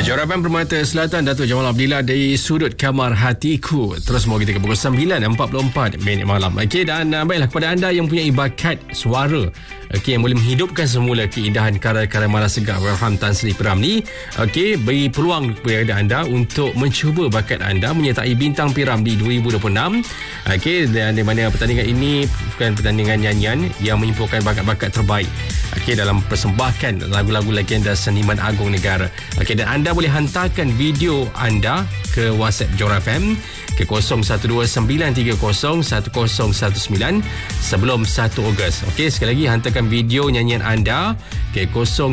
Jawarapan Permata Selatan Datuk Jamal Abdillah dari Sudut Kamar Hatiku. Terus mau kita ke pukul 9.44 malam. Okey, dan baiklah kepada anda yang punya bakat suara, okey, yang boleh menghidupkan semula keindahan karya-karya malas segar Warham Tan Sri Piramli. Okey, beri peluang kepada anda untuk mencuba bakat anda menyertai Bintang Piramli 2026. Okey, dan di mana pertandingan ini bukan pertandingan nyanyian yang menyimpulkan bakat-bakat terbaik, okey, dalam persembahkan lagu-lagu legenda seniman agung negara. Okey, dan anda boleh hantarkan video anda ke WhatsApp Johor FM ke 0129301019 sebelum 1 Ogos. Okey, sekali lagi hantarkan video nyanyian anda ke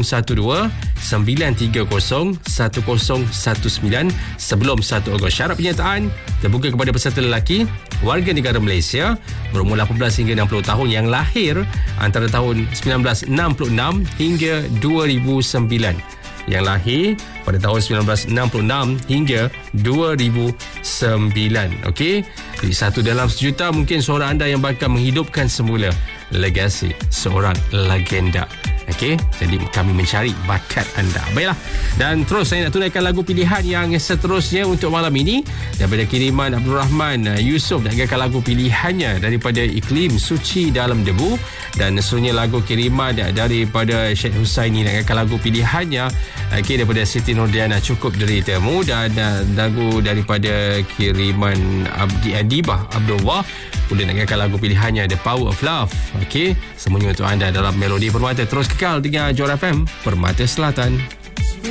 0129301019 sebelum 1 Ogos. Syarat penyertaan terbuka kepada peserta lelaki warga negara Malaysia berumur 18 hingga 60 tahun yang lahir antara tahun 1966 hingga 2009. Yang lahir pada tahun 1966 hingga 2009. Okey, jadi 1 dalam sejuta mungkin suara anda yang bakal menghidupkan semula legasi seorang legenda. Okey, jadi kami mencari bakat anda. Baiklah, dan terus saya nak tunaikan lagu pilihan yang seterusnya untuk malam ini daripada kiriman Abdul Rahman Yusof, dan lagu pilihannya daripada Iklim Suci Dalam Debu, dan seterusnya lagu kiriman daripada Syed Husaini dan lagu pilihannya daripada Siti Nordiana Cukup Deritamu, dan lagu daripada kiriman Abdi Adibah Abdullah boleh dengarkan lagu pilihannya The Power of Love. Okey, semuanya untuk anda dalam Melodi Permata. Terus kekal dengan Johor FM Permata Selatan.